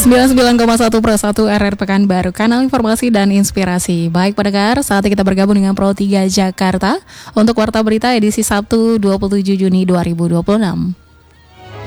99,1 RR Pekanbaru, kanal informasi dan inspirasi. Baik pendengar, saatnya kita bergabung dengan Pro 3 Jakarta untuk Warta Berita edisi Sabtu 27 Juni 2026.